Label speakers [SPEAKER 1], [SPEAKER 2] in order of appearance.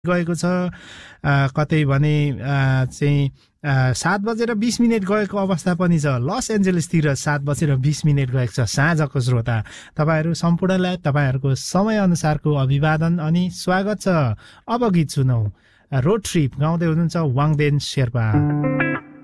[SPEAKER 1] गएको छ कतै भने चाहिँ 7:20 गएको अवस्था पनि छ लस एन्जलसतिर 7:20 गएको छ साँझको श्रोता तपाईहरु सम्पूर्णलाई तपाईहरुको समय अनुसारको अभिवादन अनि स्वागत छ अब गीत सुनौ रोड ट्रिप गाउँदै हुनुहुन्छ वाङदेन शेर्पा